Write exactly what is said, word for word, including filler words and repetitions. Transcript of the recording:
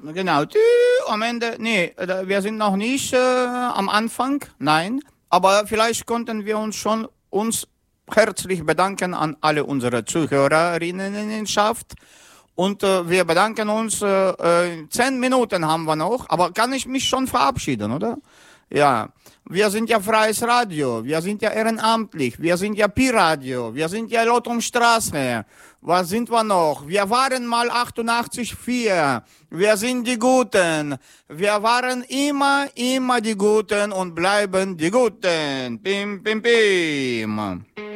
genau. Tü, am Ende, nee, äh, wir sind noch nicht äh, am Anfang, nein. Aber vielleicht konnten wir uns schon uns herzlich bedanken an alle unsere Zuhörerinnenschaft. Und äh, wir bedanken uns, äh, äh, zehn Minuten haben wir noch, aber kann ich mich schon verabschieden, oder? Ja, wir sind ja freies Radio, wir sind ja ehrenamtlich, wir sind ja Pi-Radio, wir sind ja Lottumstraße. Was sind wir noch? Wir waren mal achtundachtzig Komma vier, wir sind die Guten. Wir waren immer, immer die Guten und bleiben die Guten. Bim, bim, bim.